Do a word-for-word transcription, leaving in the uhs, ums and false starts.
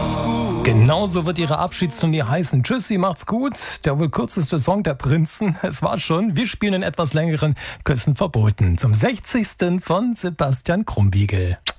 Genauso wird ihre Abschiedstournee heißen. Tschüssi, macht's gut. Der wohl kürzeste Song der Prinzen. Es war schon. Wir spielen den etwas längeren Küssen verboten. Zum sechzigsten von Sebastian Krumbiegel.